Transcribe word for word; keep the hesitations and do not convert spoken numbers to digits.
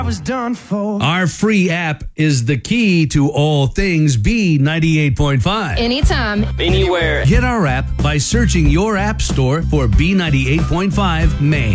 I was done for. Our free app is the key to all things B ninety-eight point five. Anytime. Anywhere. Get our app by searching your app store for B ninety-eight point five Maine.